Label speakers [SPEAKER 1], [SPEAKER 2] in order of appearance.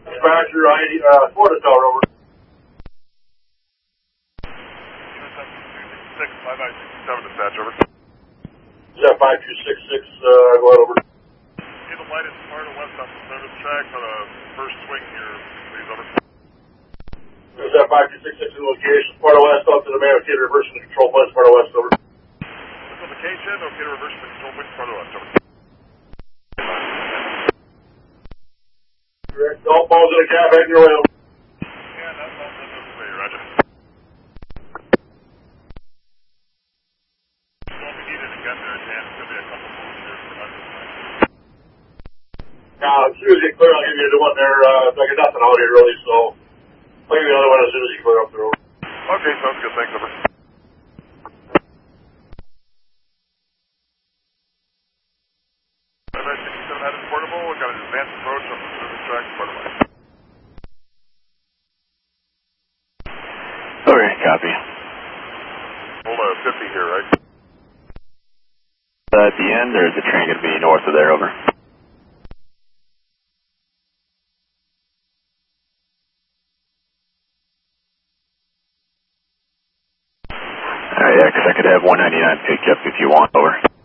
[SPEAKER 1] Dispatcher, Florida Tower, over.
[SPEAKER 2] 567 dispatch, over.
[SPEAKER 1] Is that 5266, go ahead, over.
[SPEAKER 2] See the light is Sparta West on the service track on a first swing here, please, over.
[SPEAKER 1] Is that 5266 in location, Sparta West, up to the man, okay, reversing the control point, Sparta West, over.
[SPEAKER 2] This location, okay to reverse the control point, Sparta West, over.
[SPEAKER 1] Correct, all balls in the cab, heading your way, over.
[SPEAKER 2] Yeah, that's all good, way, roger. Don't be needed to get there, Dan. It's going to be a couple moves here for us.
[SPEAKER 1] Now, as soon as you clear, I'll give you the one there, I got nothing out here really, so I'll give you the other one as soon as you clear up there, over.
[SPEAKER 2] Okay, sounds good, thanks, over. Headed portable, we've got an advanced approach on the service track, part of life.
[SPEAKER 3] Okay, copy.
[SPEAKER 2] Hold 50 here, right?
[SPEAKER 3] At the end, or is the train going to be north of there, over? Alright, yeah, 'cause I could have 199 picked up if you want, over.